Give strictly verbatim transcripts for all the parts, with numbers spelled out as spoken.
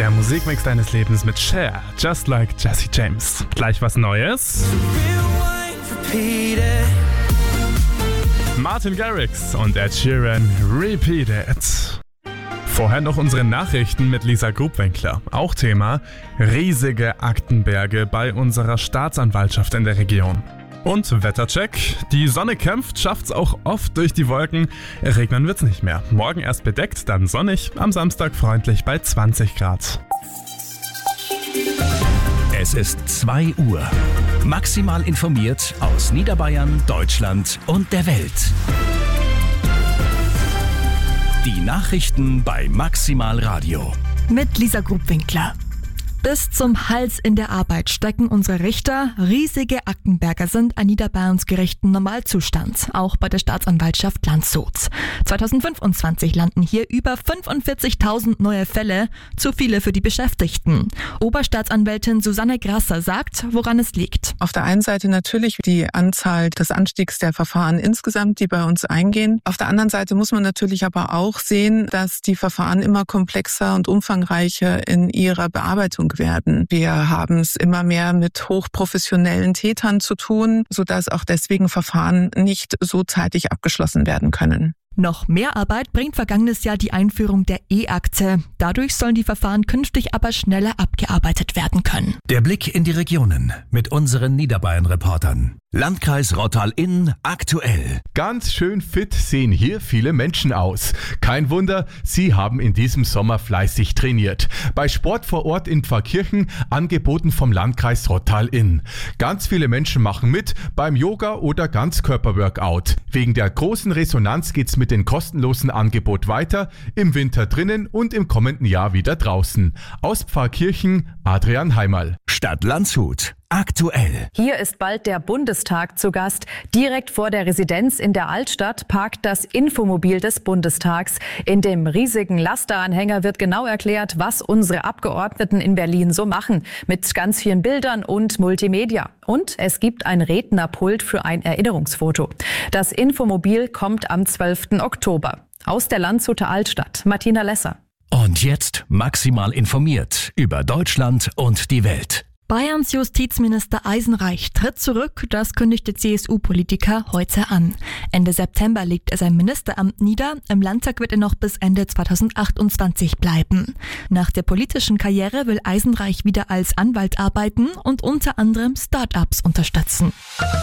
Der Musikmix deines Lebens mit Cher, Just Like Jesse James. Gleich was Neues. Martin Garrix und Ed Sheeran, Repeat It. Vorher noch unsere Nachrichten mit Lisa Grubwinkler. Auch Thema: riesige Aktenberge bei unserer Staatsanwaltschaft in der Region. Und Wettercheck. Die Sonne kämpft, schafft's auch oft durch die Wolken. Regnen wird's nicht mehr. Morgen erst bedeckt, dann sonnig. Am Samstag freundlich bei zwanzig Grad. Es ist zwei Uhr. Maximal informiert aus Niederbayern, Deutschland und der Welt. Die Nachrichten bei Maximal Radio. Mit Lisa Grubwinkler. Bis zum Hals in der Arbeit stecken unsere Richter. Riesige Aktenberge sind an Niederbayerns Gerichten Normalzustand, auch bei der Staatsanwaltschaft Landshut. zweitausendfünfundzwanzig landen hier über fünfundvierzigtausend neue Fälle, zu viele für die Beschäftigten. Oberstaatsanwältin Susanne Grasser sagt, woran es liegt. Auf der einen Seite natürlich die Anzahl des Anstiegs der Verfahren insgesamt, die bei uns eingehen. Auf der anderen Seite muss man natürlich aber auch sehen, dass die Verfahren immer komplexer und umfangreicher in ihrer Bearbeitung werden. Wir haben es immer mehr mit hochprofessionellen Tätern zu tun, sodass auch deswegen Verfahren nicht so zeitig abgeschlossen werden können. Noch mehr Arbeit bringt vergangenes Jahr die Einführung der E-Akte. Dadurch sollen die Verfahren künftig aber schneller abgearbeitet werden können. Der Blick in die Regionen mit unseren Niederbayern-Reportern. Landkreis Rottal-Inn aktuell. Ganz schön fit sehen hier viele Menschen aus. Kein Wunder, sie haben in diesem Sommer fleißig trainiert. Bei Sport vor Ort in Pfarrkirchen, angeboten vom Landkreis Rottal-Inn. Ganz viele Menschen machen mit beim Yoga- oder Ganzkörper-Workout. Wegen der großen Resonanz geht's mit dem kostenlosen Angebot weiter, im Winter drinnen und im kommenden Jahr wieder draußen. Aus Pfarrkirchen, Adrian Heimerl. Stadt Landshut. Aktuell. Hier ist bald der Bundestag zu Gast. Direkt vor der Residenz in der Altstadt parkt das Infomobil des Bundestags. In dem riesigen Lasteranhänger wird genau erklärt, was unsere Abgeordneten in Berlin so machen. Mit ganz vielen Bildern und Multimedia. Und es gibt ein Rednerpult für ein Erinnerungsfoto. Das Infomobil kommt am zwölften Oktober. Aus der Landshuter Altstadt, Martina Lesser. Und jetzt maximal informiert über Deutschland und die Welt. Bayerns Justizminister Eisenreich tritt zurück, das kündigte C S U-Politiker heute an. Ende September legt er sein Ministeramt nieder, im Landtag wird er noch bis Ende zweitausendachtundzwanzig bleiben. Nach der politischen Karriere will Eisenreich wieder als Anwalt arbeiten und unter anderem Start-ups unterstützen.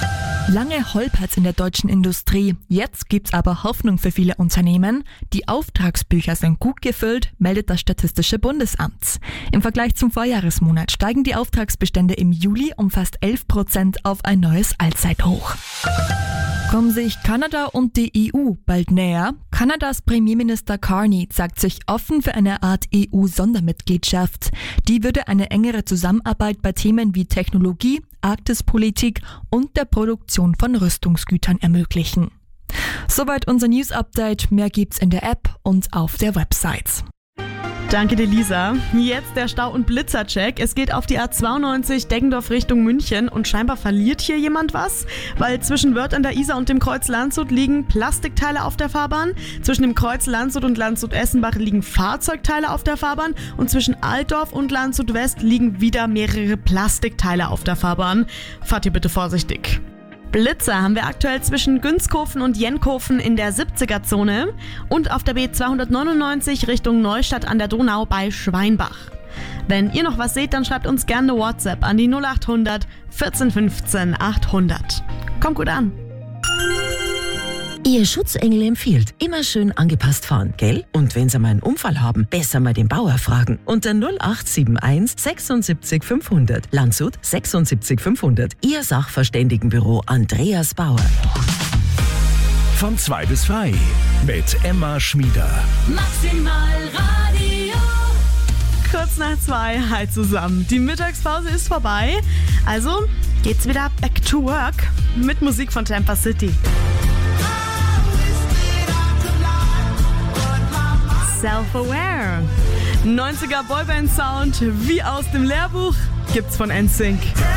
Lange holpert's in der deutschen Industrie. Jetzt gibt's aber Hoffnung für viele Unternehmen. Die Auftragsbücher sind gut gefüllt, meldet das Statistische Bundesamt. Im Vergleich zum Vorjahresmonat steigen die Auftragsbestände im Juli um fast elf Prozent auf ein neues Allzeithoch. Kommen sich Kanada und die E U bald näher? Kanadas Premierminister Carney sagt sich offen für eine Art E U-Sondermitgliedschaft. Die würde eine engere Zusammenarbeit bei Themen wie Technologie, Arktispolitik und der Produktion von Rüstungsgütern ermöglichen. Soweit unser News-Update. Mehr gibt's in der App und auf der Website. Danke dir, Lisa. Jetzt der Stau- und Blitzercheck. Es geht auf die A zweiundneunzig Deggendorf Richtung München und scheinbar verliert hier jemand was, weil zwischen Wörth an der Isar und dem Kreuz Landshut liegen Plastikteile auf der Fahrbahn, zwischen dem Kreuz Landshut und Landshut-Essenbach liegen Fahrzeugteile auf der Fahrbahn und zwischen Altdorf und Landshut West liegen wieder mehrere Plastikteile auf der Fahrbahn. Fahrt ihr bitte vorsichtig. Blitzer haben wir aktuell zwischen Günzkofen und Jenkofen in der siebziger-Zone und auf der B zweihundertneunundneunzig Richtung Neustadt an der Donau bei Schweinbach. Wenn ihr noch was seht, dann schreibt uns gerne eine WhatsApp an die null achthundert vierzehn fünfzehn achthundert. Kommt gut an! Ihr Schutzengel empfiehlt, immer schön angepasst fahren, gell? Und wenn Sie mal einen Unfall haben, besser mal den Bauer fragen. Unter null acht sieben eins sechsundsiebzig fünfhundert. Landshut sechsundsiebzig fünfhundert. Ihr Sachverständigenbüro Andreas Bauer. Von zwei bis drei mit Emma Schmieder. Maximal Radio. Kurz nach zwei, hi zusammen. Die Mittagspause ist vorbei. Also geht's wieder back to work mit Musik von Tampa City. Self-Aware. neunziger Boyband-Sound wie aus dem Lehrbuch gibt's von N Sync.